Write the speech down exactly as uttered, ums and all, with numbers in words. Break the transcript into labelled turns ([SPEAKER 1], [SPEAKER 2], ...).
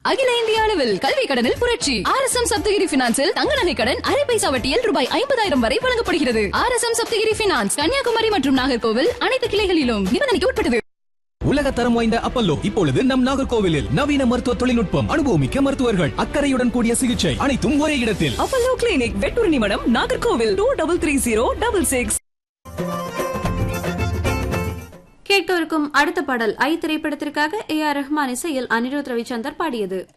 [SPEAKER 1] அகில இந்திய அளவில் கல்வி கடனில் புரட்சி. ஆர் எஸ் எம் சப்தகிரி பினான்சில் தங்க நகை கடன் அரை பைசா வட்டியில் ரூபாய் ஐம்பதாயிரம் வரை வழங்கப்படுகிறது. R S M Saptagiri finance, Kanyakumari மற்றும் நாகர்கோவில் அனைத்து கிளைகளிலும். நிபந்தனைக்கு உட்பட்டது.
[SPEAKER 2] உலக தரம் வாய்ந்த அப்பல்லோ இப்பொழுது நம் நாகர்கோவிலில். நவீன மருத்துவ தொழில்நுட்பம், அனுபவமிக்க மருத்துவர்கள், அக்கறையுடன் கூடிய சிகிச்சை, அனைத்தும் ஒரே இடத்தில்.
[SPEAKER 3] அப்பல்லோ கிளினிக், வெட்டூர் மடம், Nagercoil. Two double three zero double six.
[SPEAKER 4] கேட்கவிருக்கும் அடுத்த பாடல் ஐ திரைப்படத்திற்காக ஏ ஆர் ரஹ்மான் இசையில் அனிருத் ரவிச்சந்தர் பாடியது.